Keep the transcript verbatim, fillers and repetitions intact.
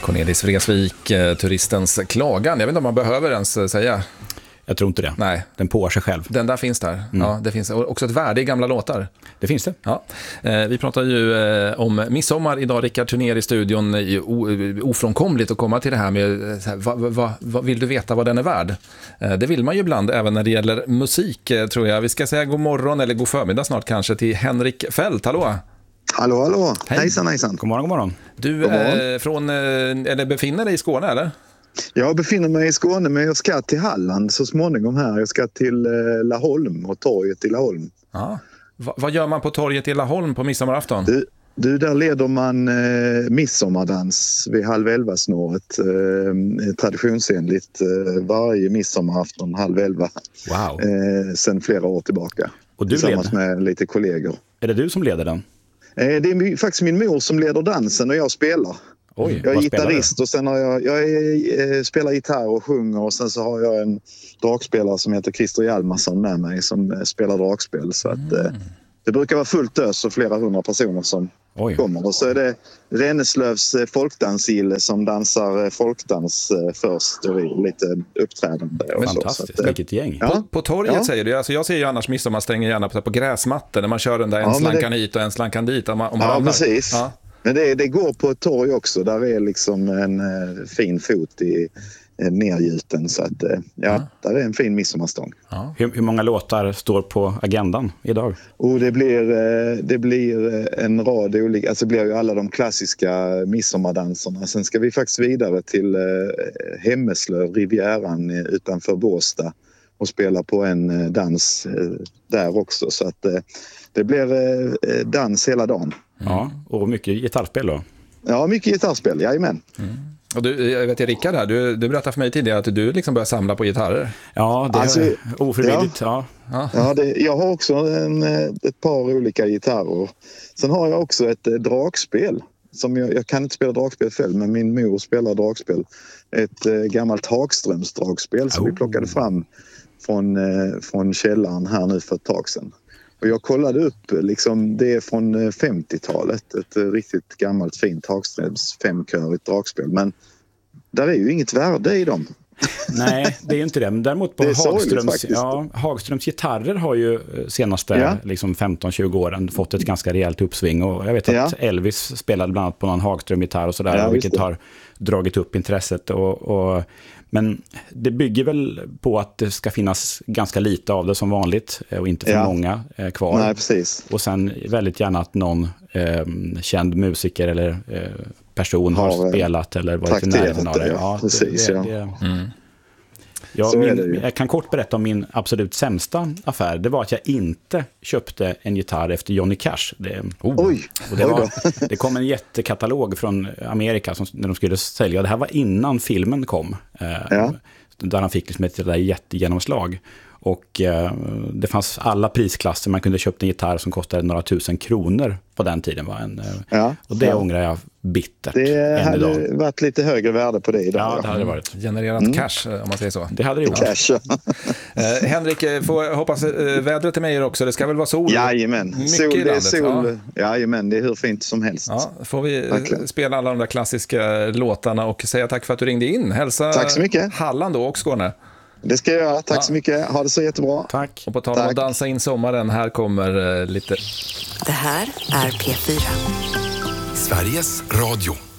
Cornelis Vreeswijk, turistens klagan. Jag vet inte om man behöver ens säga. Jag tror inte det. Nej. Den påar sig själv. Den där finns där. Mm. Ja, det finns också ett värde i gamla låtar. Det finns det. Ja. Eh, vi pratar ju eh, om midsommar idag. Rickard Turnér i studion. O, ofrånkomligt att komma till det här med så här, vad va, va, vill du veta vad den är värd? Eh, det vill man ju ibland även när det gäller musik, eh, tror jag. Vi ska säga god morgon eller god förmiddag snart kanske till Henrik Fält. Hallå! Hallå, hallå. Hej. Hejsan, hejsan. God morgon, god morgon. Du god morgon. Eh, från, eh, eller befinner dig i Skåne, eller? Jag befinner mig i Skåne, men jag ska till Halland så småningom här. Jag ska till eh, Laholm och torget i Laholm. Ja. Va, vad gör man på torget i Laholm på midsommarafton? Du, du där leder man eh, midsommardans vid halv elva snåret. Eh, traditionsenligt eh, varje midsommarafton halv elva. Wow. Eh, sen flera år tillbaka. Och du tillsammans leder? med lite kollegor. Är det du som leder den? Eh, det är faktiskt min mor som leder dansen och jag spelar. Oj, jag är vad gitarrist och sen har jag, jag är, eh, spelar gitarr och sjunger och sen så har jag en dragspelare som heter Christer Hjalmarsson med mig som eh, spelar dragspel. Så att, eh, det brukar vara fullt ös och flera hundra personer som Oj. kommer. Och så är det Renneslövs eh, folkdansgille som dansar eh, folkdans eh, först och vi lite uppträdande. Och fantastiskt, så, så att, vilket gäng. Ja. På, på torget ja. säger du, alltså jag ser ju annars midsommar stänger gärna på, på gräsmattor när man kör den där en ja, slankan det... hit och en slankan dit. Om man, om man ja, ramlar. precis. Ja. Men det, det går på ett torg också. Där är liksom en eh, fin fot i eh, nergjuten. Så att, eh, ja, ja, där är en fin midsommarstång. Ja. Hur, hur många låtar står på agendan idag? Och det blir, eh, det blir en rad olika... Alltså det blir ju alla de klassiska midsommardanserna. Sen ska vi faktiskt vidare till eh, Hemmeslöv, Rivieran eh, utanför Båstad. Och spela på en eh, dans eh, där också. Så att eh, det blir eh, dans hela dagen. Ja, och mycket gitarrspel då? Ja, mycket gitarrspel, jajamän. Mm. Och du, jag vet ju Rickard här, du, du berättade för mig tidigare att du liksom börjar samla på gitarrer. Ja, det är alltså, ofrivilligt. Ja, ja. ja det, jag har också en, ett par olika gitarrer. Sen har jag också ett dragspel. Som jag, jag kan inte spela dragspel själv, men min mor spelar dragspel. Ett eh, gammalt Hagströms dragspel som oh. vi plockade fram från, eh, från källaren här nu för ett tag sedan. Och jag kollade upp, liksom, det är från femtiotalet, ett riktigt gammalt fint Hagströms femkörigt dragspel. Men där är ju inget värde i dem. Nej, det är ju inte det. Men däremot på Hagströms, ja, Hagströms gitarrer har ju senaste ja. liksom femton tjugo åren fått ett ganska rejält uppsving. Och jag vet att ja. Elvis spelade bland annat på någon Hagström-gitarr och sådär, ja, vilket har dragit upp intresset. Och, och, men det bygger väl på att det ska finnas ganska lite av det som vanligt och inte för ja. många eh, kvar. Nej, precis. Och sen väldigt gärna att någon eh, känd musiker eller eh, person har, har spelat eller varit i närheten av det. Ja, ja, precis. Det, det, det, ja. Mm. Ja, min, jag kan kort berätta om min absolut sämsta affär. Det var att jag inte köpte en gitarr efter Johnny Cash. Det, oh. Oj! Och det, var, det kom en jättekatalog från Amerika som, när de skulle sälja. Det här var innan filmen kom. Eh, ja. Där han fick liksom ett där jättegenomslag. Och eh, det fanns alla prisklasser. Man kunde köpa en gitarr som kostade några tusen kronor på den tiden. Var en, eh, ja. Och det ja. ångrar jag bittert. Det hade idag. varit lite högre värde på det idag. Ja, det hade det varit. Genererat mm. cash, om man säger så. Det hade det gjort. Cash. eh, Henrik, får hoppas eh, vädret är med er också. Det ska väl vara sol? Jajamän. Sol, det är sol. Ja. Jajamän, det är hur fint som helst. Ja, får vi Verkligen. spela alla de där klassiska låtarna och säga tack för att du ringde in. Hälsa tack så mycket. Halland då och Skåne. Det ska jag göra. Tack ja. så mycket. Ha det så jättebra. Tack. Och på tal om att dansa in sommaren, här kommer uh, lite... Det här är P fyra. Sveriges Radio.